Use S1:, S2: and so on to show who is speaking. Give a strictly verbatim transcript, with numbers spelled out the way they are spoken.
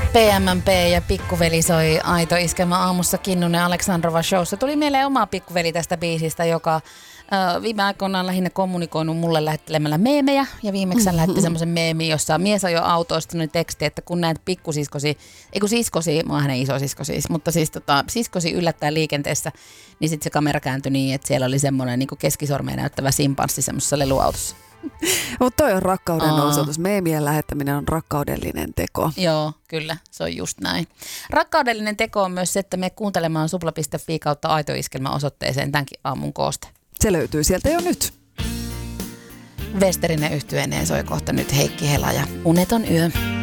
S1: P M P ja Pikkuveli soi Aito Iskelmä aamussa Kinnunen Aleksandrova showssa. Tuli mieleen oma pikkuveli tästä biisistä, joka äh, viime aikoina on lähinnä kommunikoinut mulle lähettelemällä meemejä. Ja viimeksi hän lähetti semmoisen meemin, jossa mies ajoi autoista sellainen teksti, että kun näet pikkusiskosi, ei kun siskosi, mä oon hänen isosisko siis, mutta siis tota, siskosi yllättää liikenteessä, niin sitten se kamera kääntyi niin, että siellä oli semmoinen niin kuin keskisormea näyttävä simpanssi semmoisessa leluautossa.
S2: Mutta toi on rakkauden
S1: Aa.
S2: osoitus. Meemien lähettäminen on rakkaudellinen teko.
S1: Joo, kyllä, se on just näin. Rakkaudellinen teko on myös se, että me kuuntelemaan supla piste fi kautta Aito Iskelmä osoitteeseen tämänkin aamun kooste.
S2: Se löytyy sieltä jo nyt.
S1: Westerinen yhtyeineen soi kohta nyt Heikki Hela ja Uneton yö.